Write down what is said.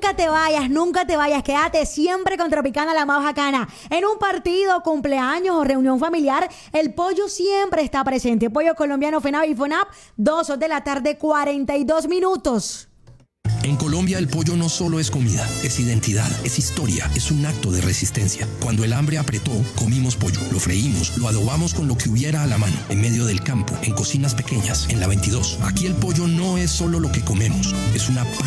nunca te vayas, quédate siempre con Tropicana, la más bacana. En un partido, cumpleaños o reunión familiar, el pollo siempre está presente. Pollo colombiano FENAP y FONAP, 2 de la tarde, 42 minutos. En Colombia el pollo no solo es comida, es identidad, es historia, es un acto de resistencia. Cuando el hambre apretó, comimos pollo, lo freímos, lo adobamos con lo que hubiera a la mano, en medio del campo, en cocinas pequeñas, en la 22. Aquí el pollo no es solo lo que comemos, es una parte